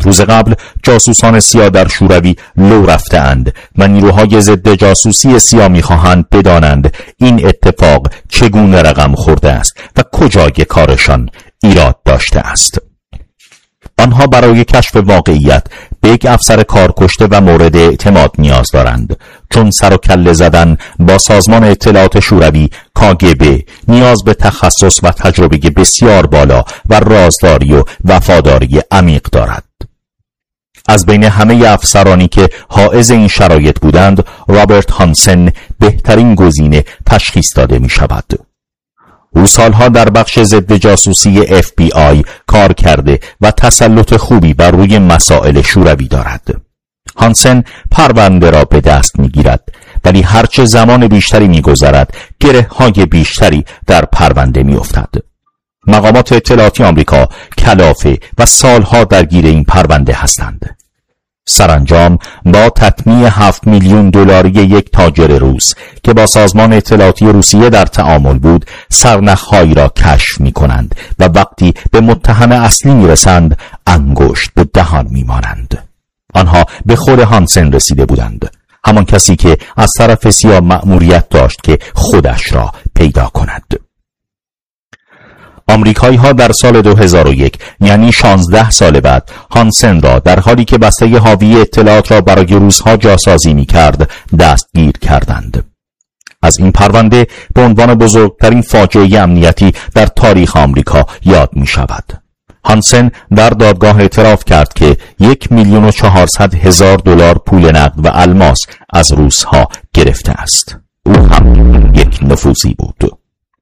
چند روز قبل جاسوسان سیا در شوروی لو رفته‌اند و نیروهای ضد جاسوسی سیا می‌خواهند بدانند این اتفاق چگونه رقم خورده است و کجای کارشان ایراد داشته است. آنها برای کشف واقعیت به یک افسر کارکشته و مورد اعتماد نیاز دارند، چون سر و کله زدن با سازمان اطلاعات شوروی KGB نیاز به تخصص و تجربه بسیار بالا و رازداری و وفاداری عمیق دارد. از بین همه افسرانی که حائز این شرایط بودند، رابرت هانسن بهترین گزینه تشخیص داده می شود. او سالها در بخش ضد جاسوسی FBI کار کرده و تسلط خوبی بر روی مسائل شوروی دارد. هانسن پرونده را به دست می‌گیرد، ولی هرچه زمان بیشتری می‌گذرد گره‌های بیشتری در پرونده می‌افتد. مقامات اطلاعاتی آمریکا کلافه و سالها درگیر این پرونده هستند. سرانجام با تطمیع 7 میلیون دلاری یک تاجر روس که با سازمان اطلاعاتی روسیه در تعامل بود، سرنخ‌هایی را کشف می‌کنند و وقتی به متهم اصلی می‌رسند انگشت به دهان می‌مانند. آنها به خود هانسن رسیده بودند، همان کسی که از طرف سیا مأموریت داشت که خودش را پیدا کند. آمریکایی ها در سال 2001 یعنی 16 سال بعد هانسن را در حالی که بسته حاوی اطلاعات را برای روس‌ها جاسازی می‌کرد دستگیر کردند. از این پرونده به عنوان بزرگترین فاجعه امنیتی در تاریخ آمریکا یاد می‌شود. هانسن در دادگاه اعتراف کرد که 1,400,000 دلار پول نقد و الماس از روس‌ها گرفته است. او هم یک نفوذی بود.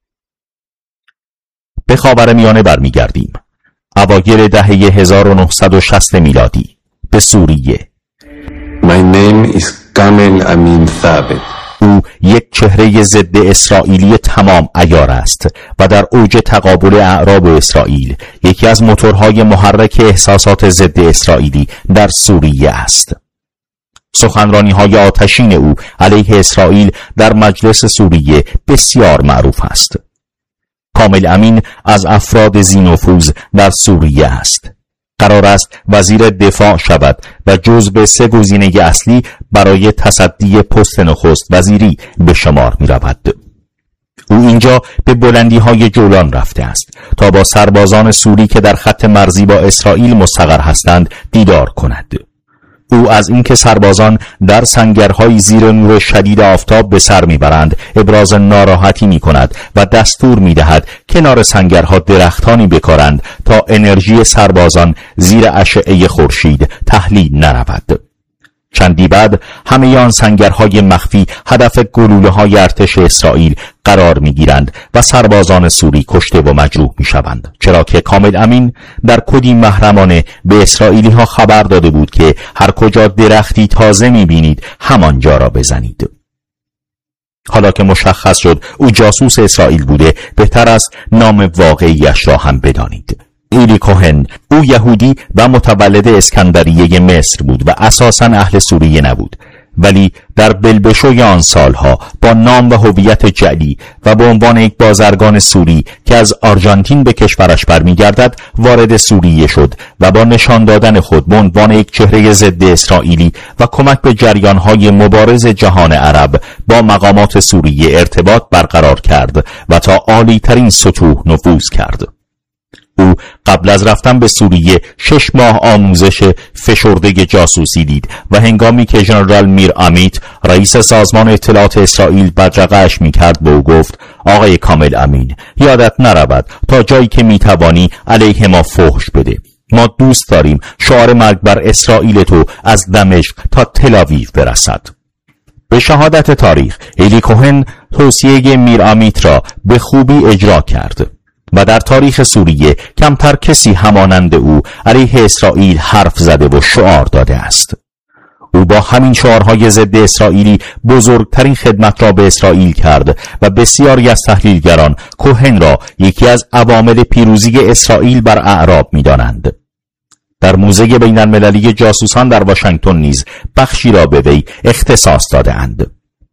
به خاورمیانه برمیگردیم. اوایل دهه 1960 میلادی به سوریه. My name is Kamel Amin Thabet. او یک چهره ضد اسرائیلی تمام عیار است و در اوج تقابل اعراب و اسرائیل یکی از موتورهای محرک احساسات ضد اسرائیلی در سوریه است. سخنرانی‌های آتشین او علیه اسرائیل در مجلس سوریه بسیار معروف است. کامل امین از افراد ذی‌نفوذ در سوریه است. قرار است وزیر دفاع شود و جزو 3 گزینه اصلی برای تصدی پست نخست وزیری به شمار می رود. او اینجا به بلندی های جولان رفته است تا با سربازان سوری که در خط مرزی با اسرائیل مستقر هستند دیدار کند. او از اینکه سربازان در سنگرهای زیر نور شدید آفتاب به سر میبرند ابراز ناراحتی میکند و دستور میدهد کنار سنگرها درختانی بکارند تا انرژی سربازان زیر اشعه خورشید تحلیل نرود. چندی بعد همه آن سنگرهای مخفی هدف گلوله‌های ارتش اسرائیل قرار می‌گیرند و سربازان سوری کشته و مجروح می‌شوند، چرا که کامل امین در کدی محرمانه به اسرائیلی‌ها خبر داده بود که هر کجا درختی تازه می‌بینید همانجا را بزنید. حالا که مشخص شد او جاسوس اسرائیل بوده، بهتر است نام واقعیش را هم بدانید. ایلی کوهن. او یهودی و متولد اسکندریه مصر بود و اساساً اهل سوریه نبود، ولی در بلبشوی آن سالها با نام و هویت جعلی و به عنوان یک بازرگان سوری که از آرژانتین به کشورش برمیگردد وارد سوریه شد و با نشان دادن خود به عنوان یک چهره ضد اسرائیلی و کمک به جریان‌های مبارز جهان عرب با مقامات سوریه ارتباط برقرار کرد و تا عالی‌ترین سطوح نفوذ کرد. او قبل از رفتن به سوریه 6 ماه آموزش فشرده جاسوسی دید و هنگامی که ژنرال میر امیت رئیس سازمان اطلاعات اسرائیل بدرقه‌اش می‌کرد به او گفت: آقای کامل امین، یادت نرود تا جایی که می‌توانی علیه ما فحش بده. ما دوست داریم شعار مرگ بر اسرائیل تو از دمشق تا تل‌آویو برسد. به شهادت تاریخ ایلی کوهن توصیه میر امیت را به خوبی اجرا کرد و در تاریخ سوریه کمتر کسی همانند او علیه اسرائیل حرف زده و شعار داده است. او با همین شعارهای ضد اسرائیلی بزرگترین خدمت را به اسرائیل کرد و بسیاری از تحلیلگران کوهن را یکی از عوامل پیروزی اسرائیل بر اعراب می‌دانند. در موزه بین المللی جاسوسان در واشنگتن نیز بخشی را به وی اختصاص داده‌اند.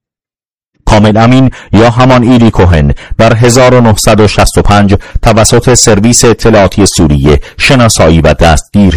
کامل امین یا همان ایلی کوهن در 1965 توسط سرویس اطلاعاتی سوریه شناسایی و دستگیر